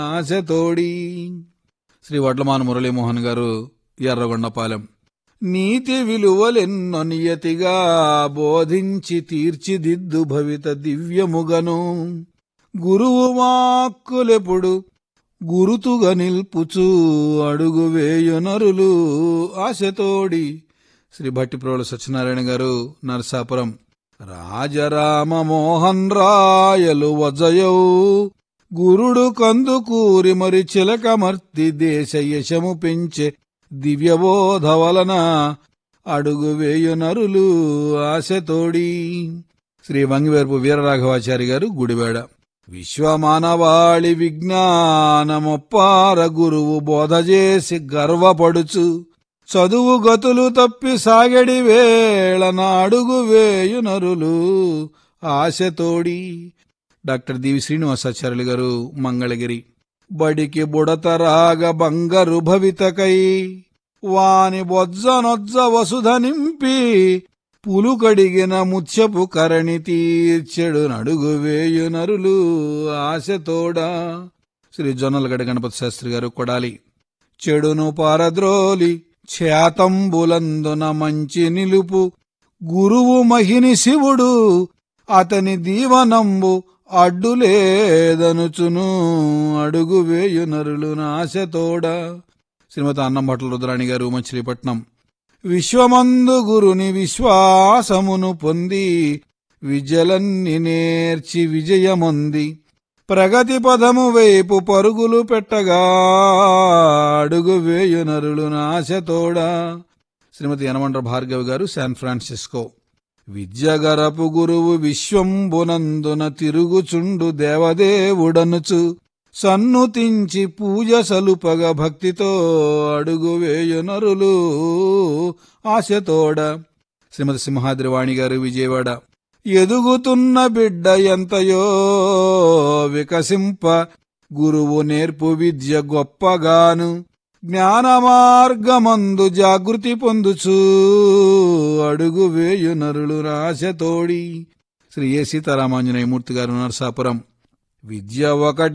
ఆశతోడి. శ్రీ వడ్లమాన మురళీమోహన్ గారు, ఎర్రగొండపాలెం. నీతి విలువలెన్నో నియతిగా బోధించి తీర్చిదిద్దు భవిత దివ్యముగను, గురువు వాక్కులెప్పుడు గురుతుగా నిల్పుచూ అడుగు వేయునరులు ఆశతోడి. శ్రీ భట్టిప్రోలు సత్యనారాయణ గారు, నరసాపురం. రాజరామ మోహన్ రాయలు వజయౌ, గురుడు కందుకూరి మరి చిలకమర్తి దేశ యశము పెంచే దివ్యబోధ వలన అడుగు వేయునరులు ఆశతోడి. శ్రీ వంగివేర్పు వీరరాఘవాచారి గారు, గుడివాడ. విశ్వమానవాళి విజ్ఞానమొప్పార గురువు బోధ చేసి గర్వపడుచు, చదువు గతులు తప్పి సాగడి వేళన అడుగు వేయునరులు ఆశతోడి. డాక్టర్ దివి శ్రీనివాసాచార్యులు గారు, మంగళగిరి. బడికి బుడతరాగ బంగరు భవితకై, వాని బొజ్జనొజ్జ వసుధ నింపి పులుకడిగిన ముత్యపు కరణి తీర్చెడు నడుగు వేయునరులు ఆశతోడా. శ్రీ జొన్నలగడ్డ గణపతి శాస్త్రి గారు, కొడాలి. చెడును పారద్రోలి చేతంబులందున మంచి నిలుపు, గురువు మహిని శివుడు అతని దీవనంబు అడ్డులేదనుచును అడుగు వేయునరులు ఆశతోడా. శ్రీమతి అన్నంభట్ల రుద్రాణి గారు, మచిలీపట్నం. విశ్వమందు గురుని విశ్వాసమును పొంది విద్యలన్ని నేర్చి విజయమొంది ప్రగతి పదము వైపు పరుగులు పెట్టగా అడుగు వేయునరులు ఆశతోడా. శ్రీమతి యనమండ్ర భార్గవి గారు, శాన్ ఫ్రాన్సిస్కో. విద్యగరపు గురువు విశ్వంబునందున తిరుగుచుండు దేవదేవుడనుచు సన్నుతించి పూజ సలుపగ భక్తితో అడుగు వేయునరులు ఆశతోడ. శ్రీమతి సింహాద్రివాణి గారు, విజయవాడ. ఎదుగుతున్న బిడ్డ ఎంతయో వికసింప గురువు నేర్పు విద్య గొప్పగాను, జ్ఞాన మార్గమందు జాగృతి పొందుచూ అడుగు వేయునరులు ఆశతోడి. శ్రీ ఏ సీతారామాంజనేయమూర్తి గారు, నరసాపురం. విద్య ఒకటి